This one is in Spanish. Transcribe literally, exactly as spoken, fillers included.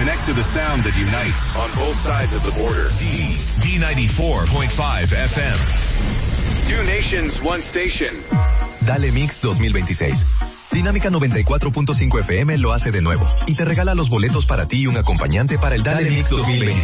Connect to the sound that unites on both sides of the border. D, D ninety-four point five F M. Two nations, one station. Dale Mix dos mil veintiséis. Dinámica noventa y cuatro punto cinco F M lo hace de nuevo y te regala los boletos para ti y un acompañante para el Dale Mix dos mil veintiséis.